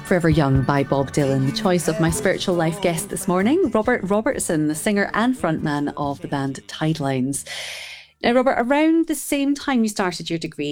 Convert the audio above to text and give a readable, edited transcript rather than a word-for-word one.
Forever Young by Bob Dylan, the choice of my spiritual life guest this morning, Robert Robertson, the singer and frontman of the band Tidelines. Now, Robert, around the same time you started your degree